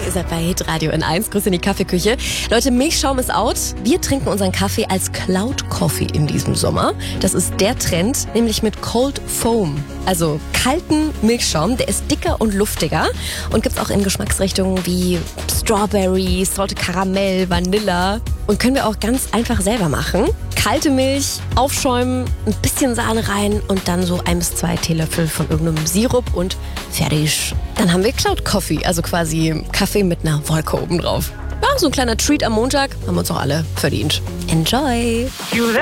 Ihr seid bei Hitradio N1. Grüß in die Kaffeeküche. Leute, Milchschaum ist out. Wir trinken unseren Kaffee als Cloud Coffee in diesem Sommer. Das ist der Trend, nämlich mit Cold Foam. Also kalten Milchschaum. Der ist dicker und luftiger und gibt's auch in Geschmacksrichtungen wie Strawberry, Salted Karamell, Vanilla. Und können wir auch ganz einfach selber machen. Kalte Milch, aufschäumen, ein bisschen Sahne rein und dann so 1 bis 2 Teelöffel von irgendeinem Sirup und fertig. Dann haben wir Cloud Coffee, also quasi Kaffee mit einer Wolke obendrauf. Ja, so ein kleiner Treat am Montag haben wir uns auch alle verdient. Enjoy!